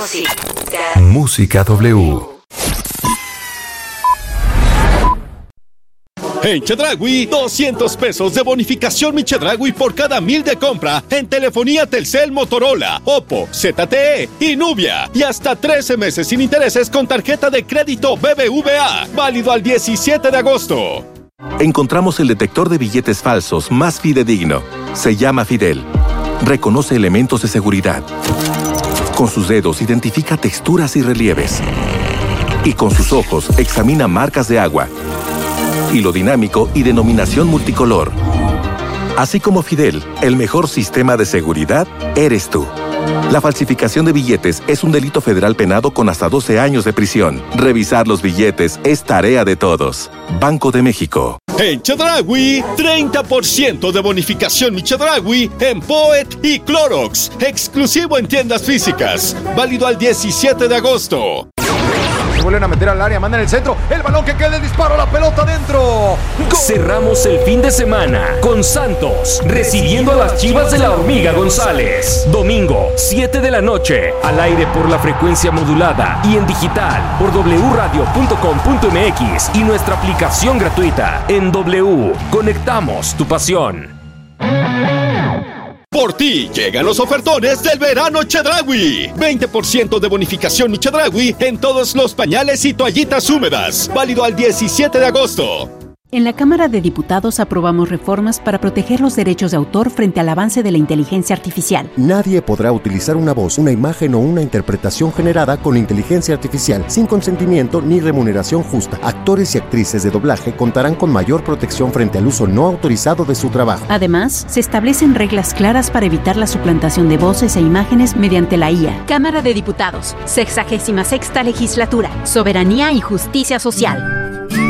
Música W. En Chedraui, 200 pesos de bonificación Mi Chedraui por cada 1,000 de compra en telefonía Telcel, Motorola, Oppo, ZTE y Nubia. Y hasta 13 meses sin intereses con tarjeta de crédito BBVA. Válido al 17 de agosto. Encontramos el detector de billetes falsos más fidedigno. Se llama Fidel. Reconoce elementos de seguridad. Con sus dedos identifica texturas y relieves. Y con sus ojos examina marcas de agua. Hilo dinámico y denominación multicolor. Así como Fidel, el mejor sistema de seguridad eres tú. La falsificación de billetes es un delito federal penado con hasta 12 años de prisión. Revisar los billetes es tarea de todos. Banco de México. En Chedraui, 30% de bonificación Mi Chedraui en Poet y Clorox. Exclusivo en tiendas físicas. Válido al 17 de agosto. Se vuelven a meter al área, mandan el centro, el balón que queda, el disparo, la pelota dentro. ¡Gol! Cerramos el fin de semana con Santos recibiendo a las Chivas de la Hormiga González. Domingo, 7 de la noche, al aire por la frecuencia modulada y en digital por wradio.com.mx y nuestra aplicación gratuita. En W, conectamos tu pasión. Por ti llegan los ofertones del verano Chedraui. 20% de bonificación Mi Chedraui en todos los pañales y toallitas húmedas. Válido al 17 de agosto. En la Cámara de Diputados aprobamos reformas para proteger los derechos de autor frente al avance de la inteligencia artificial. Nadie podrá utilizar una voz, una imagen o una interpretación generada con inteligencia artificial sin consentimiento ni remuneración justa. Actores y actrices de doblaje contarán con mayor protección frente al uso no autorizado de su trabajo. Además, se establecen reglas claras para evitar la suplantación de voces e imágenes mediante la IA. Cámara de Diputados, 66ª Legislatura, Soberanía y Justicia Social.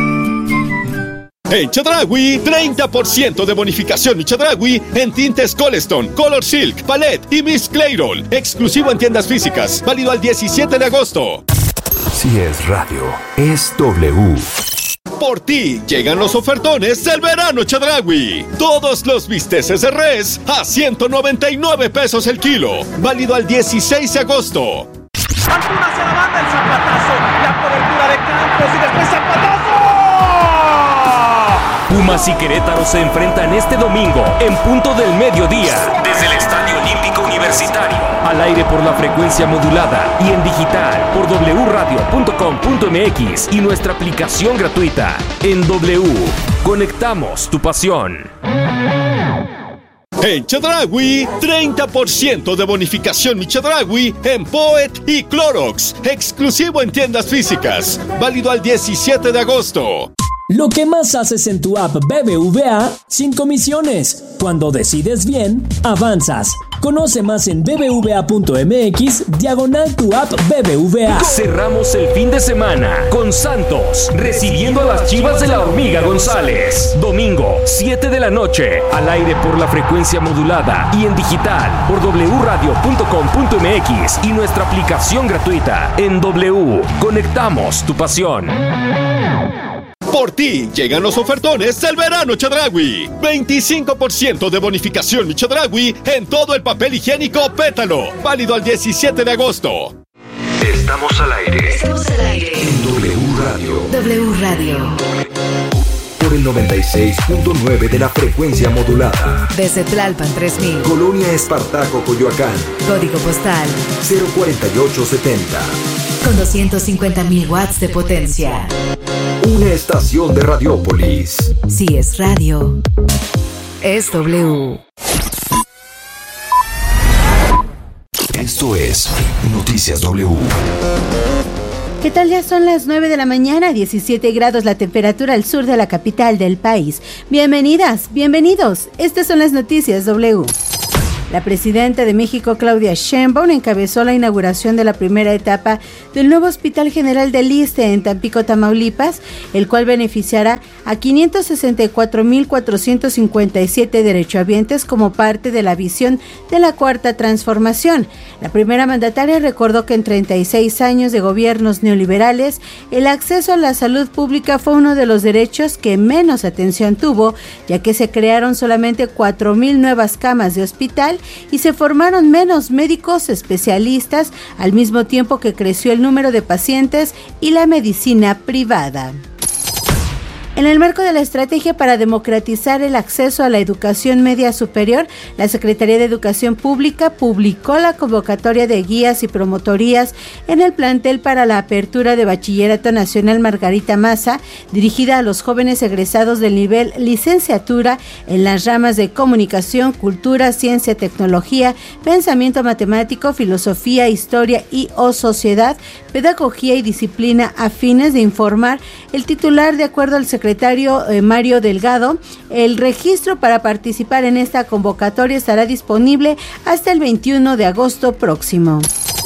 En Chedraui, 30% de bonificación Mi Chedraui en tintes Colestone, Color Silk, Palette y Miss Clairol. Exclusivo en tiendas físicas. Válido al 17 de agosto. Si es radio, es W. Por ti llegan los ofertones del verano Chedraui. Todos los bisteces de res a 199 pesos el kilo. Válido al 16 de agosto. Altura hacia la banda, el zapatazo. La cobertura de Campos y después zapatazo. Pumas y Querétaro se enfrentan este domingo en punto del mediodía desde el Estadio Olímpico Universitario, al aire por la frecuencia modulada y en digital por wradio.com.mx y nuestra aplicación gratuita. En W, conectamos tu pasión. En Chedraui, 30% de bonificación Mi Chedraui en Poet y Clorox. Exclusivo en tiendas físicas. Válido al 17 de agosto. Lo que más haces en tu app BBVA sin comisiones. Cuando decides bien, avanzas. Conoce más en bbva.mx/tu app BBVA. Cerramos el fin de semana con Santos recibiendo a las Chivas de la Hormiga González. Domingo, 7 de la noche, al aire por la frecuencia modulada y en digital por wradio.com.mx y nuestra aplicación gratuita. En W, conectamos tu pasión. Por ti llegan los ofertones del verano Chedraui. 25% de bonificación Mi Chedraui en todo el papel higiénico Pétalo. Válido al 17 de agosto. Estamos al aire. Estamos al aire. En W Radio. W Radio. Por el 96.9 de la frecuencia modulada. Desde Tlalpan 3000. Colonia Espartaco, Coyoacán. Código postal 04870. con 250.000 watts de potencia. Una estación de Radiópolis. Si es radio, es W. Esto es Noticias W. ¿Qué tal? Ya son las 9 de la mañana, 17 grados la temperatura al sur de la capital del país. Bienvenidas, bienvenidos. Estas son las Noticias W. La presidenta de México, Claudia Sheinbaum, encabezó la inauguración de la primera etapa del nuevo Hospital General del ISSSTE en Tampico, Tamaulipas, el cual beneficiará a 564,457 derechohabientes como parte de la visión de la Cuarta Transformación. La primera mandataria recordó que en 36 años de gobiernos neoliberales, el acceso a la salud pública fue uno de los derechos que menos atención tuvo, ya que se crearon solamente 4,000 nuevas camas de hospital y se formaron menos médicos especialistas, al mismo tiempo que creció el número de pacientes y la medicina privada. En el marco de la estrategia para democratizar el acceso a la educación media superior, la Secretaría de Educación Pública publicó la convocatoria de guías y promotorías en el plantel para la apertura de Bachillerato Nacional Margarita Maza, dirigida a los jóvenes egresados del nivel licenciatura en las ramas de comunicación, cultura, ciencia, tecnología, pensamiento matemático, filosofía, historia y o sociedad, pedagogía y disciplina afines, de informar el titular, de acuerdo al secretario Mario Delgado. El registro para participar en esta convocatoria estará disponible hasta el 21 de agosto próximo.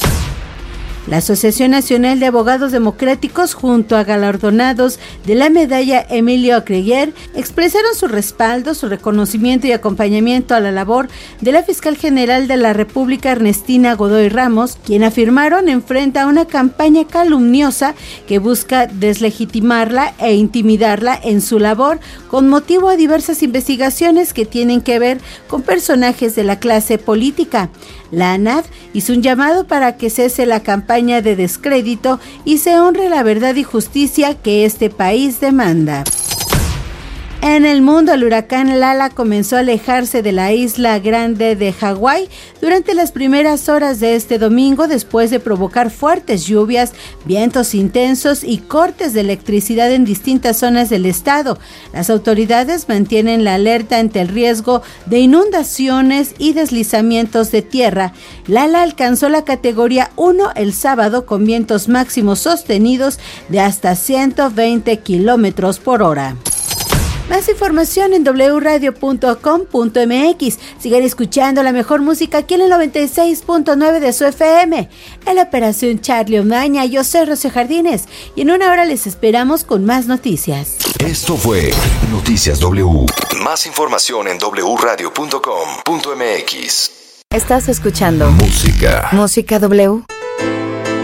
La Asociación Nacional de Abogados Democráticos, junto a galardonados de la medalla Emilio Creguer, expresaron su respaldo, su reconocimiento y acompañamiento a la labor de la fiscal general de la República, Ernestina Godoy Ramos, quien afirmaron enfrenta una campaña calumniosa que busca deslegitimarla e intimidarla en su labor, con motivo a diversas investigaciones que tienen que ver con personajes de la clase política. La ANAD hizo un llamado para que cese la campaña de descrédito y se honre la verdad y justicia que este país demanda. En el mundo, el huracán Lala comenzó a alejarse de la isla grande de Hawái durante las primeras horas de este domingo, después de provocar fuertes lluvias, vientos intensos y cortes de electricidad en distintas zonas del estado. Las autoridades mantienen la alerta ante el riesgo de inundaciones y deslizamientos de tierra. Lala alcanzó la categoría 1 el sábado, con vientos máximos sostenidos de hasta 120 kilómetros por hora. Más información en wradio.com.mx. Sigan escuchando la mejor música aquí en el 96.9 de su FM. En la operación Charlie Omaña, yo soy Rocío Jardines y en una hora les esperamos con más noticias. Esto fue Noticias W. Más información en wradio.com.mx. Estás escuchando Música W.